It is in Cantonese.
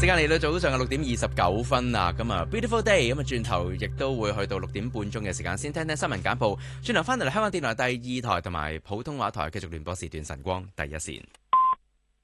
時間嚟到早上嘅6:29啦，咁啊 Beautiful Day， 咁啊轉頭亦都會去到6點半鐘嘅時間，先聽聽新聞簡報，轉頭翻嚟香港電台第2台同埋普通話台繼續聯播時段晨光第一線。